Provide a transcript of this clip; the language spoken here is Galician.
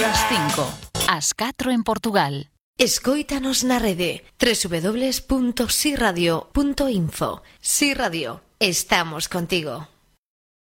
ás 5, ás 4 en Portugal. Escóitanos na rede www.siradio.info. Si Radio, estamos contigo.